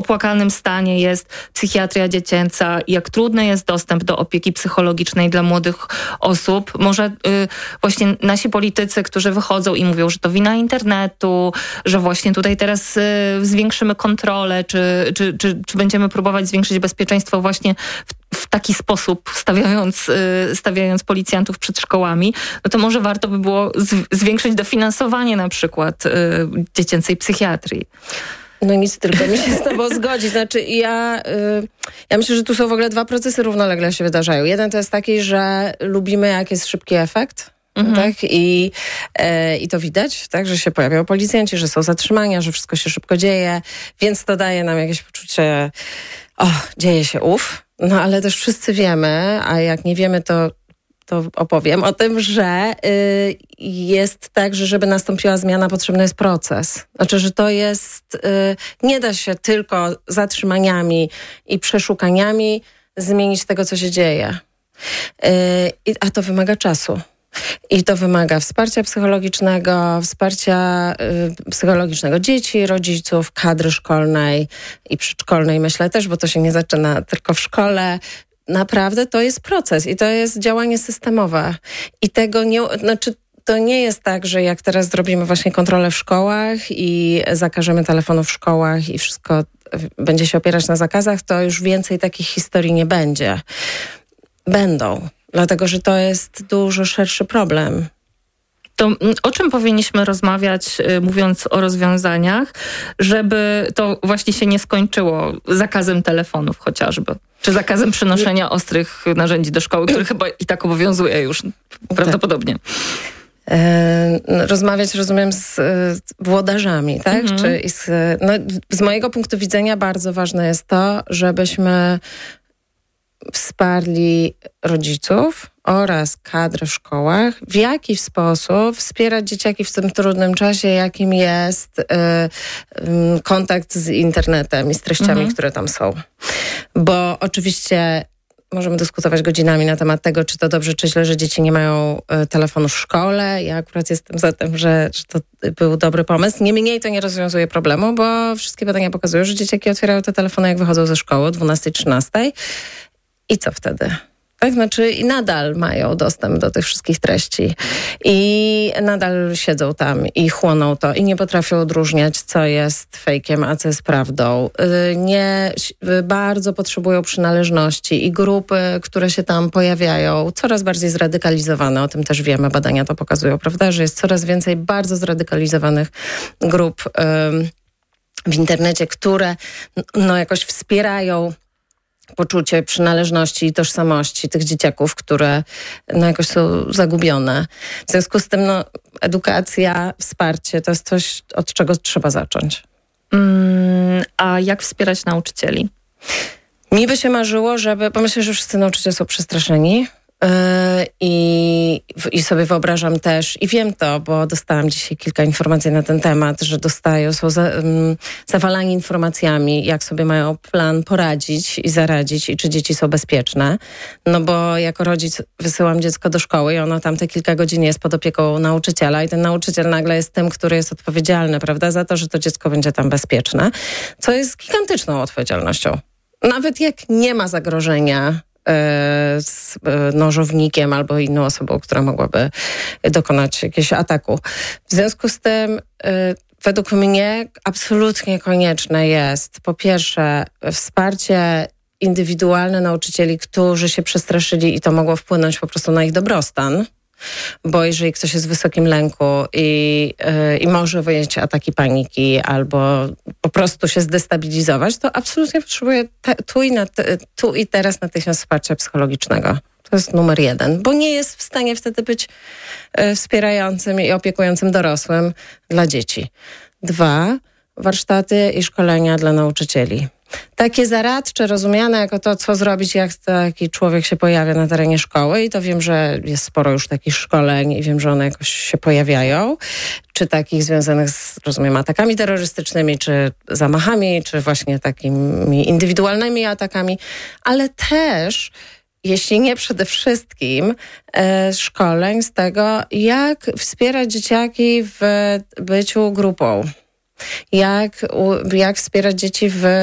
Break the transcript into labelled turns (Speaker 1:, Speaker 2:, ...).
Speaker 1: opłakanym stanie jest psychiatria dziecięca, jak trudny jest dostęp do opieki psychologicznej dla młodych osób. Może właśnie nasi politycy, którzy wychodzą i mówią, że to wina internetu, że właśnie tutaj teraz zwiększymy kontrolę, czy będziemy próbować zwiększyć bezpieczeństwo właśnie w taki sposób, stawiając policjantów przed szkołami, no to może warto by było zwiększyć dofinansowanie na przykład dziecięcej psychiatrii.
Speaker 2: No nic, tylko mi się z tobą zgodzi. Znaczy ja myślę, że tu są w ogóle dwa procesy równolegle się wydarzają. Jeden to jest taki, że lubimy, jak jest szybki efekt. Tak? I to widać, tak? Że się pojawiają policjanci, że są zatrzymania, że wszystko się szybko dzieje, więc to daje nam jakieś poczucie, dzieje się no ale też wszyscy wiemy, a jak nie wiemy, to opowiem o tym, że jest tak, że żeby nastąpiła zmiana, potrzebny jest proces. Znaczy, że to jest, nie da się tylko zatrzymaniami i przeszukaniami zmienić tego, co się dzieje. A to wymaga czasu. I to wymaga wsparcia psychologicznego dzieci, rodziców, kadry szkolnej i przedszkolnej, myślę też, bo to się nie zaczyna tylko w szkole. Naprawdę to jest proces i to jest działanie systemowe. I tego to nie jest tak, że jak teraz zrobimy właśnie kontrolę w szkołach i zakażemy telefonów w szkołach i wszystko będzie się opierać na zakazach, to już więcej takich historii nie będzie. Będą. Dlatego, że to jest dużo szerszy problem.
Speaker 1: To o czym powinniśmy rozmawiać, mówiąc o rozwiązaniach, żeby to właśnie się nie skończyło zakazem telefonów chociażby? Czy zakazem przynoszenia ostrych narzędzi do szkoły, który chyba i tak obowiązuje już prawdopodobnie?
Speaker 2: Rozmawiać, rozumiem, z włodarzami, tak? Z mojego punktu widzenia bardzo ważne jest to, żebyśmy wsparli rodziców oraz kadrę w szkołach, w jaki sposób wspierać dzieciaki w tym trudnym czasie, jakim jest kontakt z internetem i z treściami, które tam są. Bo oczywiście możemy dyskutować godzinami na temat tego, czy to dobrze, czy źle, że dzieci nie mają telefonu w szkole. Ja akurat jestem za tym, że to był dobry pomysł. Niemniej to nie rozwiązuje problemu, bo wszystkie badania pokazują, że dzieciaki otwierają te telefony, jak wychodzą ze szkoły o 12-13. I co wtedy? Tak, znaczy i nadal mają dostęp do tych wszystkich treści i nadal siedzą tam i chłoną to i nie potrafią odróżniać, co jest fejkiem, a co jest prawdą. Bardzo potrzebują przynależności i grupy, które się tam pojawiają, coraz bardziej zradykalizowane. O tym też wiemy, badania to pokazują, prawda, że jest coraz więcej bardzo zradykalizowanych grup w internecie, które jakoś wspierają poczucie przynależności i tożsamości tych dzieciaków, które jakoś są zagubione. W związku z tym edukacja, wsparcie to jest coś, od czego trzeba zacząć.
Speaker 1: A jak wspierać nauczycieli?
Speaker 2: Mi by się marzyło, bo myślę, że wszyscy nauczyciele są przestraszeni. I sobie wyobrażam też, i wiem to, bo dostałam dzisiaj kilka informacji na ten temat, że są zawalani informacjami, jak sobie mają plan poradzić i zaradzić i czy dzieci są bezpieczne. No bo jako rodzic wysyłam dziecko do szkoły i ono tam te kilka godzin jest pod opieką nauczyciela i ten nauczyciel nagle jest tym, który jest odpowiedzialny, prawda, za to, że to dziecko będzie tam bezpieczne, co jest gigantyczną odpowiedzialnością. Nawet jak nie ma zagrożenia z nożownikiem albo inną osobą, która mogłaby dokonać jakiegoś ataku. W związku z tym według mnie absolutnie konieczne jest po pierwsze wsparcie indywidualne nauczycieli, którzy się przestraszyli i to mogło wpłynąć po prostu na ich dobrostan. Bo jeżeli ktoś jest w wysokim lęku i może wyjść ataki paniki albo po prostu się zdestabilizować, to absolutnie potrzebuje tu i teraz natychmiast wsparcia psychologicznego. To jest numer 1, bo nie jest w stanie wtedy być wspierającym i opiekującym dorosłym dla dzieci. 2, warsztaty i szkolenia dla nauczycieli. Takie zaradcze, rozumiane jako to, co zrobić, jak taki człowiek się pojawia na terenie szkoły i to wiem, że jest sporo już takich szkoleń i wiem, że one jakoś się pojawiają, czy takich związanych z, rozumiem, atakami terrorystycznymi, czy zamachami, czy właśnie takimi indywidualnymi atakami, ale też, jeśli nie przede wszystkim, szkoleń z tego, jak wspierać dzieciaki w byciu grupą. Jak wspierać dzieci w